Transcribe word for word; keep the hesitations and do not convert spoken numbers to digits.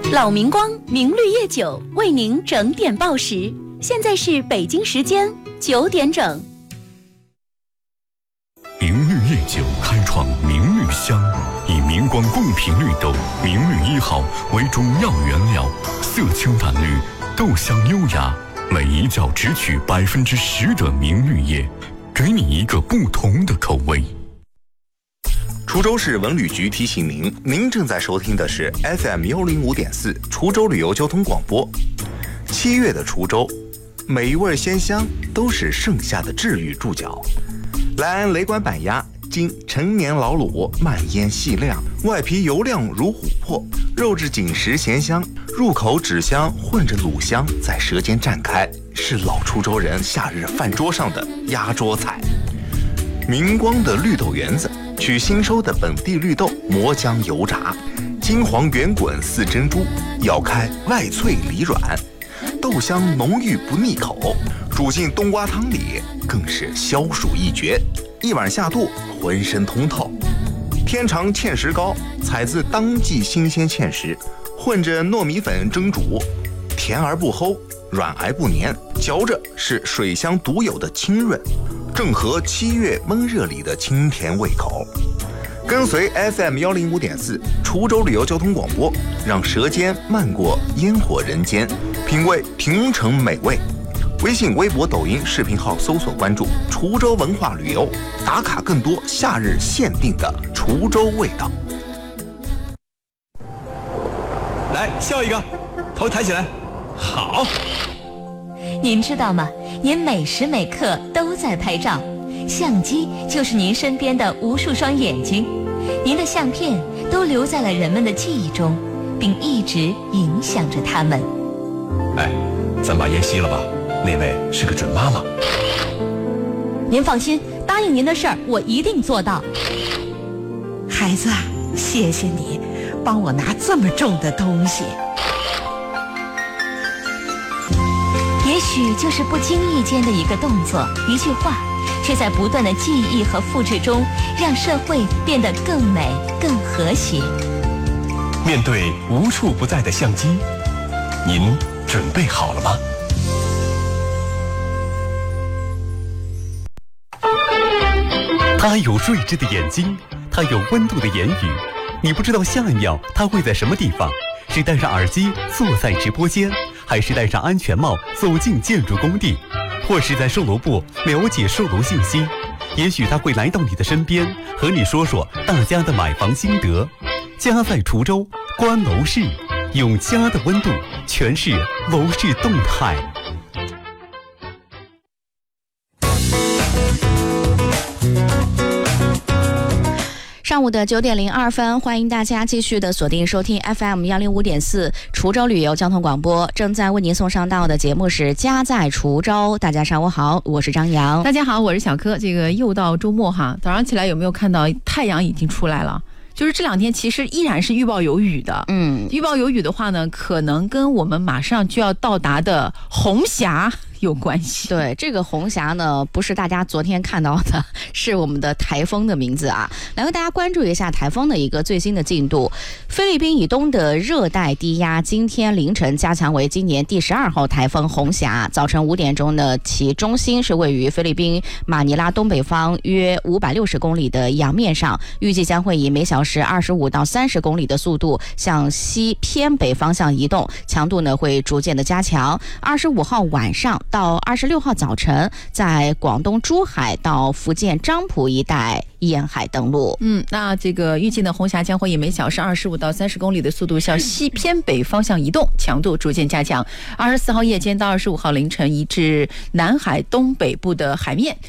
老明光明绿叶酒为您整点报时，现在是北京时间九点整。 明绿叶酒开创明绿香，以明光贡品绿豆明绿一号为中药原料，色清淡绿，豆香优雅，每一窖只取百分之十的明绿叶，给你一个不同的口味。 滁州市文旅局提醒您，您正在收听的是 F M 一零五点四滁州旅游交通广播。七月的滁州，每一味鲜香都是盛夏的治愈注脚。莱安雷管板鸭，经陈年老卤，慢腌细晾，外皮油亮如琥珀，肉质紧实咸香，入口脂香混着卤香在舌尖绽开，是老滁州人夏日饭桌上的压桌菜。明光的绿豆圆子，取新收的本地绿豆磨浆油炸，金黄圆滚似珍珠，咬开外脆里软，豆香浓郁不腻口，煮进冬瓜汤里更是消暑一绝，一碗下肚浑身通透。天长芡实糕，采自当季新鲜芡实，混着糯米粉蒸煮，甜而不齁，软而不黏，嚼着是水乡独有的清润，正合七月闷热里的清甜胃口。跟随 F M 一零五点四滁州旅游交通广播，让舌尖漫过烟火人间，品味亭城美味。微信、微博、抖音视频号搜索关注滁州文化旅游，打卡更多夏日限定的滁州味道。 来，笑一个，头抬起来，好。 您知道吗？您每时每刻都在拍照，相机就是您身边的无数双眼睛，您的相片都留在了人们的记忆中，并一直影响着他们。 哎，咱把烟熄了吧，那位是个准妈妈。 您放心，答应您的事儿我一定做到。 孩子，谢谢你帮我拿这么重的东西。 也许就是不经意间的一个动作，一句话，却在不断的记忆和复制中，让社会变得更美、更和谐。 面对无处不在的相机，您准备好了吗？ 他有睿智的眼睛，他有温度的言语，你不知道下一秒他会在什么地方，是戴上耳机坐在直播间，还是戴上安全帽走进建筑工地，或是在售楼部了解售楼信息。也许他会来到你的身边，和你说说大家的买房心得。家在滁州，观楼市，用家的温度诠释楼市动态。 上午的九点零二分，欢迎大家继续的锁定收听 F M 一零五点四滁州旅游交通广播。正在为您送上到的节目是家在滁州。大家上午好，我是张扬。 大家好，我是小柯。这个又到周末哈，早上起来有没有看到太阳已经出来了？就是这两天其实依然是预报有雨的。嗯，预报有雨的话呢，可能跟我们马上就要到达的红霞有关系。 对，这个红霞呢，不是大家昨天看到的，是我们的台风的名字啊。来为大家关注一下台风的一个最新的进度。菲律宾以东的热带低压今天凌晨加强为今年第十二号台风红霞，早晨五点钟呢，其中心是位于菲律宾马尼拉东北方约五百六十公里的洋面上，预计将会以每小时二十五到三十公里的速度向西偏北方向移动，强度呢会逐渐的加强。二十五号晚上到二十六号早晨，在广东珠海到福建漳浦一带沿海登陆。 嗯，那这个预计呢，红霞将会以每小时二十五到三十公里的速度向西偏北方向移动，强度逐渐加强。二十四号夜间到二十五号凌晨移至南海东北部的海面，